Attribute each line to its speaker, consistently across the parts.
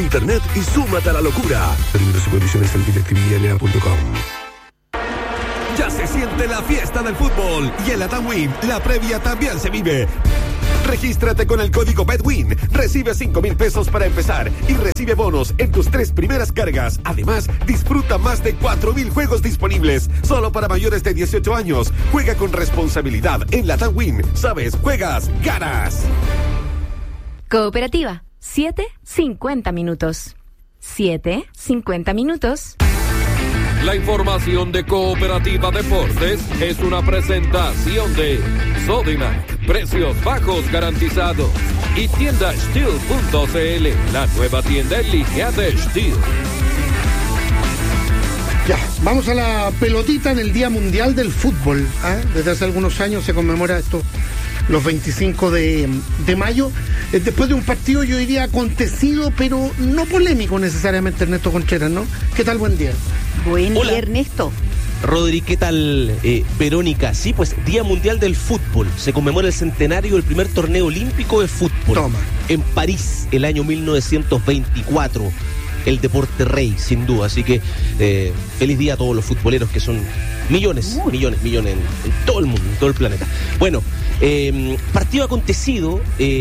Speaker 1: Internet y súmate a la locura. Términos y condiciones en DirecTV.com. Ya se siente la fiesta del fútbol y en la TAMWIN la previa también se vive. Regístrate con el código BETWIN, recibe 5,000 pesos para empezar y recibe bonos en tus 3 primeras cargas. Además, disfruta más de 4,000 juegos disponibles, solo para mayores de 18 años. Juega con responsabilidad en la TAMWIN. Sabes, juegas, ganas.
Speaker 2: Cooperativa, 7:50 minutos. 7:50 minutos.
Speaker 3: La información de Cooperativa Deportes es una presentación de Sodimac, precios bajos garantizados, y tienda Steel.cl, la nueva tienda en línea de Steel.
Speaker 4: Ya, vamos a la pelotita en el Día Mundial del Fútbol. Desde hace algunos años se conmemora esto, los 25 de mayo, después de un partido, yo diría, acontecido, pero no polémico necesariamente, Ernesto Contreras, ¿no? ¿Qué tal? Buen día.
Speaker 5: Buen día, Ernesto.
Speaker 6: Rodri, ¿qué tal, Verónica? Sí, pues Día Mundial del Fútbol. Se conmemora el centenario del primer torneo olímpico de fútbol.
Speaker 4: Toma.
Speaker 6: En París, el año 1924. El deporte rey, sin duda. Así que feliz día a todos los futboleros, que son millones en todo el mundo, en todo el planeta. Bueno, partido acontecido,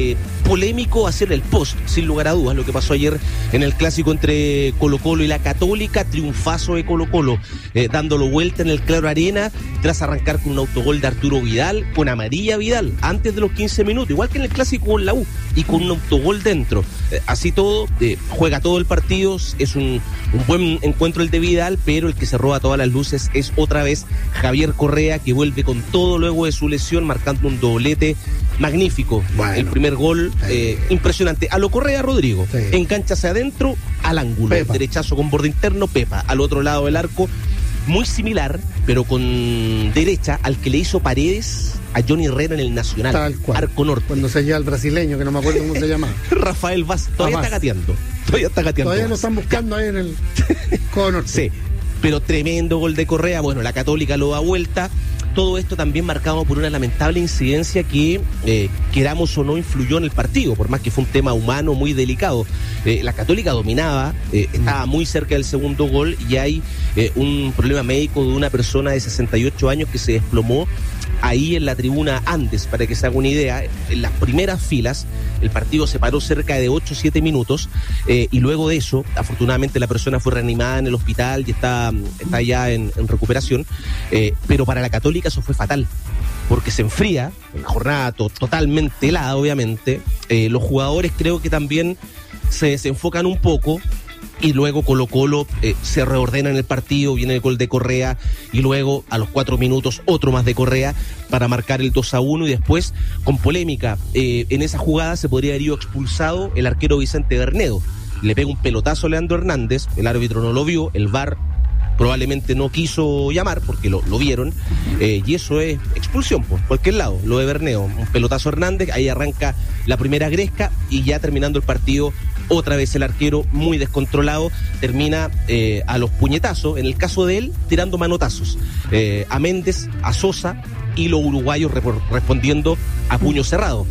Speaker 6: polémico hacer el post, sin lugar a dudas, lo que pasó ayer en el clásico entre Colo-Colo y la Católica. Triunfazo de Colo-Colo, dándolo vuelta en el Claro Arena, tras arrancar con un autogol de Arturo Vidal, con amarilla Vidal, antes de los 15 minutos, igual que en el clásico con la U, y con un autogol dentro. Así todo, juega todo el partido, es un buen encuentro el de Vidal, pero el que se roba todas las luces es otra vez Javier Correa, que vuelve con todo luego de su lesión, marcando un doblete magnífico. Bueno, el primer gol, impresionante. A lo Correa, Rodrigo, sí. Engancha hacia adentro, al ángulo, Pepa. Derechazo con borde interno, Pepa, al otro lado del arco, muy similar, pero con derecha, al que le hizo Paredes a Johnny Herrera en el Nacional,
Speaker 4: tal cual.
Speaker 6: Arco Norte.
Speaker 4: Cuando se lleva el brasileño, que no me acuerdo cómo se llama.
Speaker 6: Rafael Vaz, todavía está gateando.
Speaker 4: Todavía lo están buscando ahí en el Codo Norte.
Speaker 6: Sí, pero tremendo gol de Correa. Bueno, la Católica lo da vuelta. Todo esto también marcado por una lamentable incidencia que, queramos o no, influyó en el partido, por más que fue un tema humano muy delicado. La Católica dominaba, estaba muy cerca del segundo gol, y hay un problema médico de una persona de 68 años que se desplomó ahí en la tribuna Andes, para que se haga una idea. En las primeras filas el partido se paró cerca de 8 o 7 minutos, y luego de eso, afortunadamente, la persona fue reanimada en el hospital y está ya en recuperación, pero para la Católica eso fue fatal, porque se enfría, una jornada totalmente helada, obviamente. Los jugadores creo que también se desenfocan un poco, y luego Colo-Colo se reordena en el partido, viene el gol de Correa, y luego a los 4 minutos otro más de Correa para marcar el 2-1, y después, con polémica, en esa jugada se podría haber ido expulsado el arquero Vicente Bernedo. Le pega un pelotazo a Leandro Hernández, el árbitro no lo vio, el VAR probablemente no quiso llamar porque lo vieron, y eso es expulsión por cualquier lado. Lo de Bernedo, un pelotazo a Hernández, ahí arranca la primera gresca, y ya terminando el partido, otra vez el arquero muy descontrolado, termina a los puñetazos, en el caso de él, tirando manotazos a Méndez, a Sosa, y los uruguayos respondiendo a puño cerrado.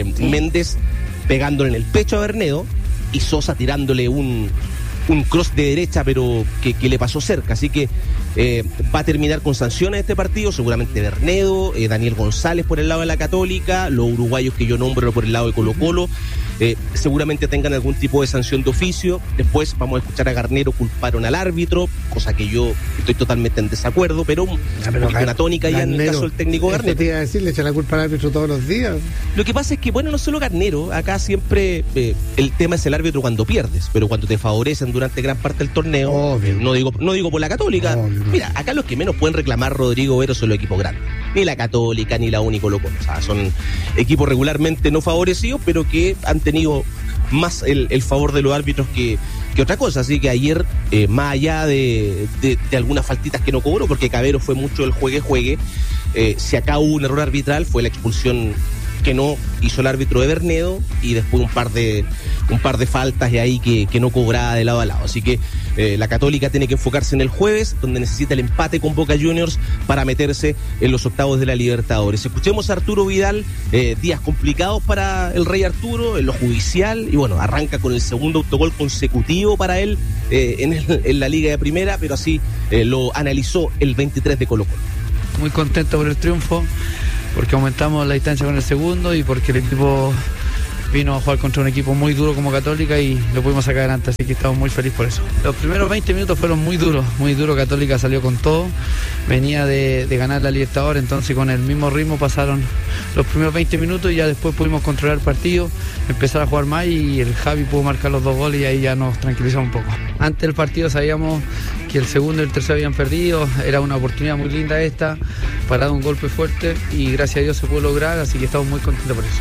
Speaker 6: Méndez pegándole en el pecho a Bernedo, y Sosa tirándole un cross de derecha, pero que le pasó cerca. Así que va a terminar con sanciones este partido, seguramente Bernedo, Daniel González por el lado de la Católica, los uruguayos que yo nombro por el lado de Colo-Colo, seguramente tengan algún tipo de sanción de oficio. Después vamos a escuchar a Garnero, culparon al árbitro, cosa que yo estoy totalmente en desacuerdo, pero una tónica ya en el caso del técnico Garnero.
Speaker 4: Te iba a decir, le echa la culpa al árbitro todos los días.
Speaker 6: Lo que pasa es que, bueno, no solo Garnero, acá siempre el tema es el árbitro cuando pierdes, pero cuando te favorecen durante gran parte del torneo, no digo por la Católica. Mira, acá los que menos pueden reclamar, Rodrigo Vero, son los equipos grandes. Ni la Católica, ni la U, ni Colo-Colo. O sea, son equipos regularmente no favorecidos, pero que han tenido más el favor de los árbitros que otra cosa. Así que ayer, más allá de algunas faltitas que no cobró, porque Cabero fue mucho el juegue, si acá hubo un error arbitral, fue la expulsión que no hizo el árbitro de Bernedo, y después un par de faltas y ahí que no cobraba de lado a lado. Así que la Católica tiene que enfocarse en el jueves, donde necesita el empate con Boca Juniors para meterse en los octavos de la Libertadores. Escuchemos a Arturo Vidal, días complicados para el Rey Arturo en lo judicial, y bueno, arranca con el segundo autogol consecutivo para él en la Liga de Primera, pero así lo analizó el 23 de Colo-Colo.
Speaker 7: Muy contento por el triunfo, porque aumentamos la distancia con el segundo y porque el equipo vino a jugar contra un equipo muy duro como Católica y lo pudimos sacar adelante, así que estamos muy felices por eso. Los primeros 20 minutos fueron muy duros. Católica salió con todo, venía de ganar la Libertadores, entonces con el mismo ritmo pasaron los primeros 20 minutos y ya después pudimos controlar el partido, empezar a jugar más y el Javi pudo marcar los 2 goles y ahí ya nos tranquilizamos un poco. Antes del partido sabíamos que el segundo y el tercero habían perdido, era una oportunidad muy linda esta para dar un golpe fuerte y gracias a Dios se pudo lograr, así que estamos muy contentos por eso.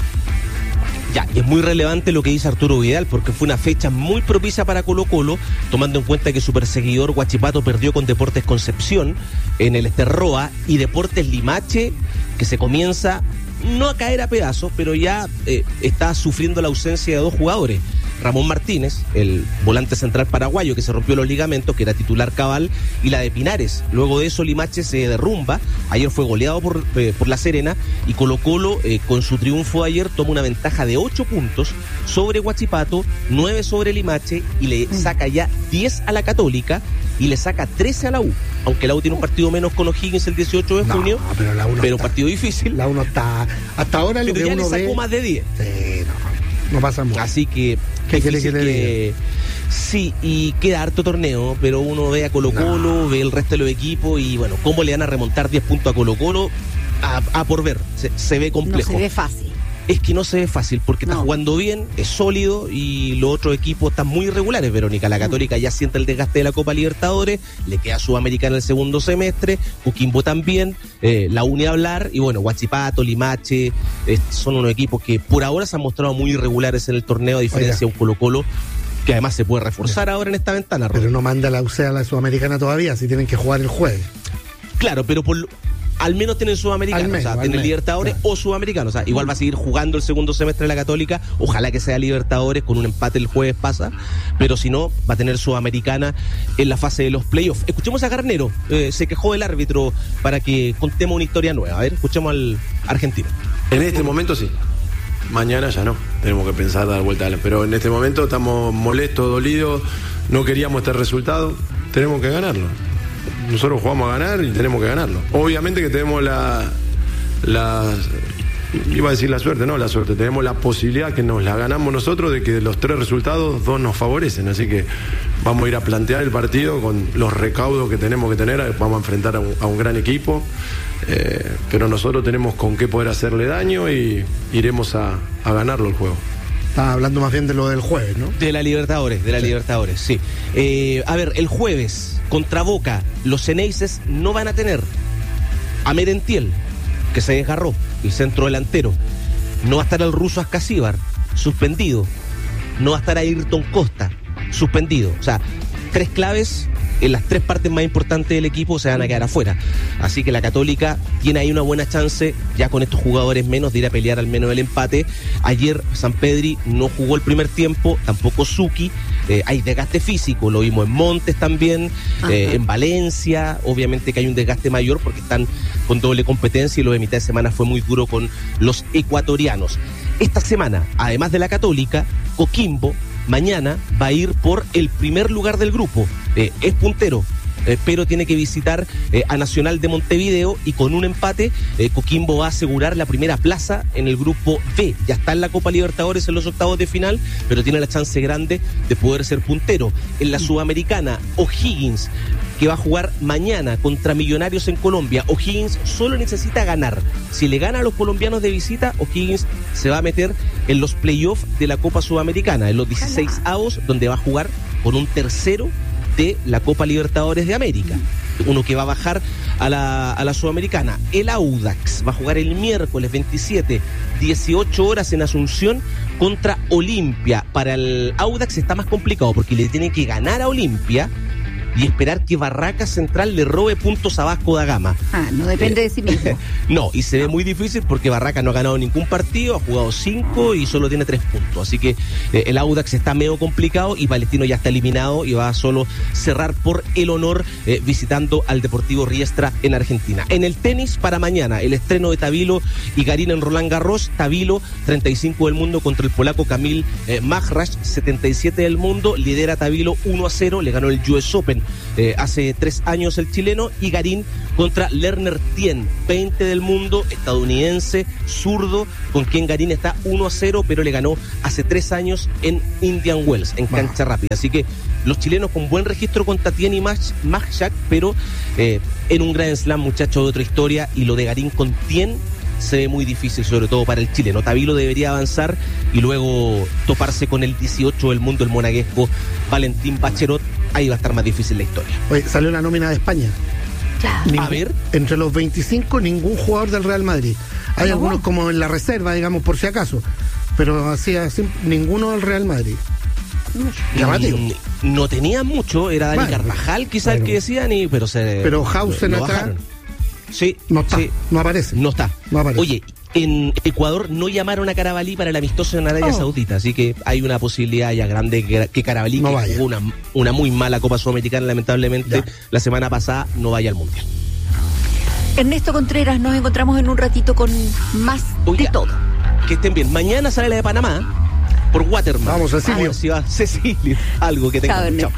Speaker 6: Ya, y es muy relevante lo que dice Arturo Vidal, porque fue una fecha muy propicia para Colo-Colo, tomando en cuenta que su perseguidor Huachipato perdió con Deportes Concepción en el Esterroa, y Deportes Limache, que se comienza no a caer a pedazos, pero ya está sufriendo la ausencia de 2 jugadores. Ramón Martínez, el volante central paraguayo que se rompió los ligamentos, que era titular cabal, y la de Pinares. Luego de eso Limache se derrumba, ayer fue goleado por La Serena, y Colo-Colo con su triunfo ayer toma una ventaja de 8 puntos sobre Huachipato, 9 sobre Limache, y le saca ya 10 a la Católica y le saca 13 a la U, aunque la U tiene un partido menos con O'Higgins el 18 de junio, pero un partido difícil.
Speaker 4: La U no está, hasta ahora lo
Speaker 6: pero
Speaker 4: que
Speaker 6: ya
Speaker 4: uno
Speaker 6: le sacó
Speaker 4: ve,
Speaker 6: más de 10.
Speaker 4: Sí, no pasa mucho.
Speaker 6: Así que
Speaker 4: ¿qué quiere que le diga?
Speaker 6: Sí, y queda harto torneo, pero uno ve a Colo-Colo, ve el resto de los equipos y bueno, cómo le van a remontar 10 puntos a Colo-Colo, a por ver, se ve complejo.
Speaker 5: No se ve fácil.
Speaker 6: Es que no se ve fácil porque está jugando bien, es sólido y los otros equipos están muy irregulares, Verónica. La Católica ya siente el desgaste de la Copa Libertadores, le queda Sudamericana el segundo semestre, Coquimbo también, la une a hablar, y bueno, Huachipato, Limache, son unos equipos que por ahora se han mostrado muy irregulares en el torneo, a diferencia de un Colo-Colo que además se puede reforzar ahora en esta ventana.
Speaker 4: Pero no manda la UCE a la Sudamericana todavía, si tienen que jugar el jueves.
Speaker 6: Claro, pero al menos tienen Sudamericano, o sea, tienen Libertadores o Sudamericano, o sea, igual va a seguir jugando el segundo semestre de la Católica, ojalá que sea Libertadores, con un empate el jueves pasa, pero si no, va a tener Sudamericana en la fase de los playoffs. Escuchemos a Garnero, se quejó del árbitro para que contemos una historia nueva. A ver, escuchemos al argentino.
Speaker 8: En este momento sí, mañana ya no, tenemos que pensar dar vuelta, pero en este momento estamos molestos, dolidos, no queríamos este resultado, tenemos que ganarlo. Nosotros jugamos a ganar y tenemos que ganarlo. Obviamente que tenemos iba a decir la suerte, no la suerte, tenemos la posibilidad que nos la ganamos nosotros de que de los 3 resultados 2 nos favorecen, así que vamos a ir a plantear el partido con los recaudos que tenemos que tener, vamos a enfrentar a un gran equipo, pero nosotros tenemos con qué poder hacerle daño y iremos a ganarlo el juego.
Speaker 4: Estaba hablando más bien de lo del jueves, ¿no?
Speaker 6: De la Libertadores, Libertadores, sí. A ver, el jueves, contra Boca, los Ceneices no van a tener a Merentiel, que se desgarró, el centro delantero. No va a estar el ruso Ascasíbar, suspendido. No va a estar Ayrton Costa, suspendido. O sea, 3 claves en las 3 partes más importantes del equipo se van a quedar afuera. Así que la Católica tiene ahí una buena chance, ya con estos jugadores menos, de ir a pelear al menos el empate. Ayer Sampedri no jugó el primer tiempo, tampoco Zucchi. Hay desgaste físico, lo vimos en Montes también, en Valencia. Obviamente que hay un desgaste mayor porque están con doble competencia y lo de mitad de semana fue muy duro con los ecuatorianos. Esta semana, además de la Católica, Coquimbo mañana va a ir por el primer lugar del grupo. Es puntero, pero tiene que visitar a Nacional de Montevideo, y con un empate Coquimbo va a asegurar la primera plaza en el grupo B. Ya está en la Copa Libertadores en los octavos de final, pero tiene la chance grande de poder ser puntero. En la Sudamericana, O'Higgins, que va a jugar mañana contra Millonarios en Colombia. O'Higgins solo necesita ganar. Si le gana a los colombianos de visita, O'Higgins se va a meter en los playoffs de la Copa Sudamericana, en los 16avos, donde va a jugar con un tercero de la Copa Libertadores de América, uno que va a bajar a la Sudamericana. El Audax va a jugar el miércoles 27, 18 horas en Asunción contra Olimpia. Para el Audax está más complicado porque le tiene que ganar a Olimpia y esperar que Barracas Central le robe puntos a Vasco da Gama.
Speaker 5: No depende de sí mismo.
Speaker 6: No, y se ve muy difícil porque Barracas no ha ganado ningún partido, ha jugado 5 y solo tiene 3 puntos. Así que el Audax está medio complicado y Palestino ya está eliminado y va a solo cerrar por el honor visitando al Deportivo Riestra en Argentina. En el tenis para mañana, el estreno de Tabilo y Garín en Roland Garros. Tabilo, 35 del mundo contra el polaco Kamil Majraš, 77 del mundo. Lidera Tabilo 1-0, le ganó el US Open hace 3 años el chileno. Y Garín contra Lerner Tien, 20 del mundo, estadounidense, zurdo, con quien Garín está 1-0, pero le ganó hace 3 años en Indian Wells, en cancha rápida. Así que los chilenos con buen registro contra Tien y Majraš, pero en un Grand Slam, muchacho, de otra historia, y lo de Garín con Tien se ve muy difícil, sobre todo para el chileno. Tabilo debería avanzar y luego toparse con el 18 del mundo, el monegasco Valentín Baccherot. Ahí va a estar más difícil la historia.
Speaker 4: Oye, salió la nómina de España.
Speaker 6: A ver.
Speaker 4: Entre los 25, ningún jugador del Real Madrid. Hay algunos como en la reserva, digamos, por si acaso. Pero así ninguno del Real Madrid. Llamativo.
Speaker 6: No tenía mucho, era Dani Carvajal, quizás el que decían, pero
Speaker 4: Hausen atrás.
Speaker 6: Sí,
Speaker 4: no está,
Speaker 6: sí.
Speaker 4: No aparece.
Speaker 6: No está.
Speaker 4: No aparece.
Speaker 6: Oye, en Ecuador no llamaron a Carabalí para el amistoso en Arabia Saudita, así que hay una posibilidad ya grande que Carabalí,
Speaker 4: no
Speaker 6: que jugó una muy mala Copa Sudamericana, lamentablemente, la semana pasada, no vaya al Mundial.
Speaker 5: Ernesto Contreras, nos encontramos en un ratito con más de todo.
Speaker 6: Que estén bien. Mañana sale la de Panamá por Waterman.
Speaker 4: Vamos, Cecilio.
Speaker 6: A ver si va Cecilio. Algo que tenga.
Speaker 5: Chao.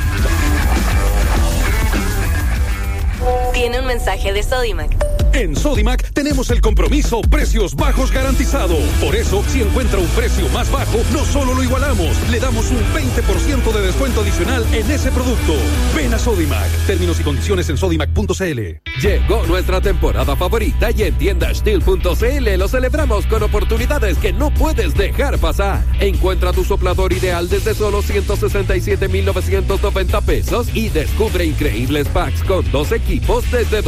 Speaker 9: Tiene un mensaje de Sodimac.
Speaker 3: En Sodimac tenemos el compromiso precios bajos garantizado. Por eso, si encuentra un precio más bajo, no solo lo igualamos, le damos un 20% de descuento adicional en ese producto. Ven a Sodimac. Términos y condiciones en sodimac.cl. Llegó nuestra temporada favorita y en tiendastil.cl lo celebramos con oportunidades que no puedes dejar pasar. Encuentra tu soplador ideal desde solo 167,990 pesos y descubre increíbles packs con 2 equipos desde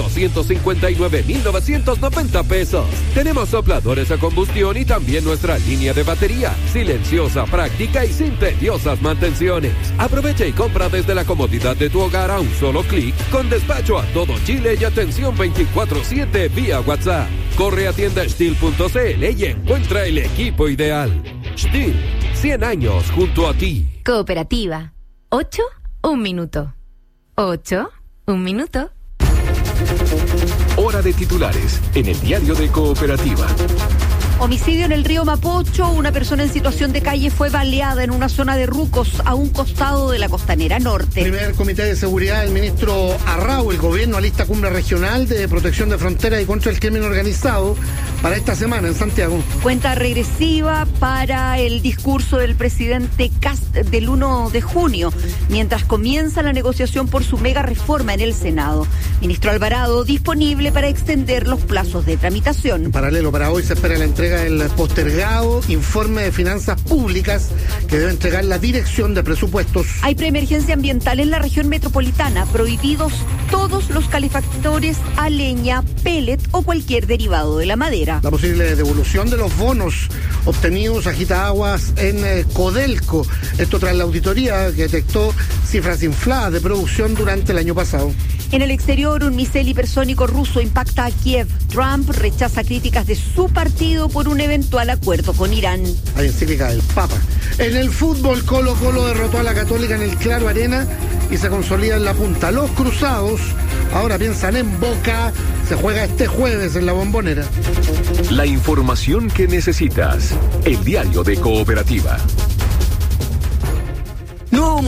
Speaker 3: 259,990 pesos. Tenemos sopladores a combustión y también nuestra línea de batería, silenciosa, práctica y sin tediosas mantenciones. Aprovecha y compra desde la comodidad de tu hogar a un solo clic, con despacho a todo Chile y atención 24/7 vía WhatsApp. Corre a tiendastil.cl y encuentra el equipo ideal. Stil, 100 años junto a ti.
Speaker 2: Cooperativa. 8, 1 minuto. 8, 1 minuto.
Speaker 1: Hora de titulares en el diario de Cooperativa.
Speaker 5: Homicidio en el río Mapocho. Una persona en situación de calle fue baleada en una zona de Rucos a un costado de la Costanera Norte.
Speaker 4: Primer comité de seguridad del ministro Arrau. El gobierno alista cumbre regional de protección de fronteras y contra el crimen organizado para esta semana en Santiago.
Speaker 5: Cuenta regresiva para el discurso del presidente Kast del 1 de junio, mientras comienza la negociación por su mega reforma en el Senado. Ministro Alvarado disponible para extender los plazos de tramitación.
Speaker 4: En paralelo, para hoy se espera la entrega del postergado informe de finanzas públicas que debe entregar la Dirección de Presupuestos.
Speaker 5: Hay preemergencia ambiental en la región metropolitana, prohibidos todos los calefactores a leña, pellet o cualquier derivado de la madera.
Speaker 4: La posible devolución de los bonos obtenidos agita aguas en Codelco. Esto tras la auditoría que detectó cifras infladas de producción durante el año pasado.
Speaker 5: En el exterior, un misil hipersónico ruso impacta a Kiev. Trump rechaza críticas de su partido por un eventual acuerdo con Irán.
Speaker 4: Hay encíclica del Papa. En el fútbol, Colo-Colo derrotó a la Católica en el Claro Arena y se consolida en la punta. Los cruzados ahora piensan en Boca. Se juega este jueves en la Bombonera.
Speaker 1: La información que necesitas. El diario de Cooperativa.
Speaker 10: No